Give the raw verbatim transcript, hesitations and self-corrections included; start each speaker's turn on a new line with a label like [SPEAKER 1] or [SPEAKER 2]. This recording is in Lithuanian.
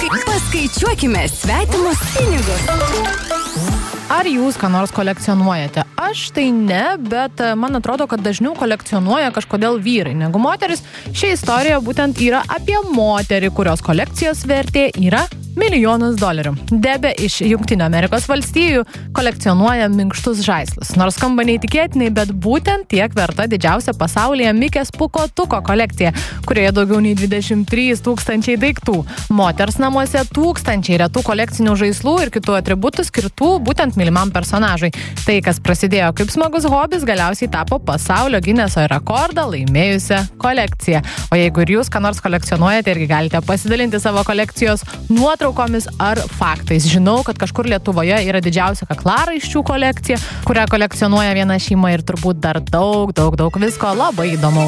[SPEAKER 1] Paskaičiuokime svetimus pinigus.
[SPEAKER 2] Ar jūs ką nors kolekcionuojate? Aš tai ne, bet man atrodo, kad dažniau kolekcionuoja kažkodėl vyrai negu moteris. Ši istorija būtent yra apie moterį, kurios kolekcijos vertė yra milijonas dolerių. Debė iš Jungtinių Amerikos valstijų kolekcionuoja minkštus žaislus. Nors skamba neįtikėtinai, bet būtent tiek verta didžiausia pasaulyje Mikės Pūkuotuko kolekcija, kurioje daugiau nei dvidešimt trys tūkstančiai daiktų. Moters namuose tūkstančiai retų kolekcinių žaislų ir kitų atributų skirtų būtent mylimam personažui. Tai, kas prasidėjo kaip smagus hobis, galiausiai tapo pasaulio Gineso rekordą laimėjusią kolekciją. O jeigu ir jūs ką nors kolekcionuojate, irgi galite pasidalinti savo kolekcijos nuotraukomis ar faktais. Žinau, kad kažkur Lietuvoje yra didžiausia kaklaraiščių kolekcija, kurią kolekcionuoja viena šeima ir turbūt dar daug, daug, daug visko labai įdomu.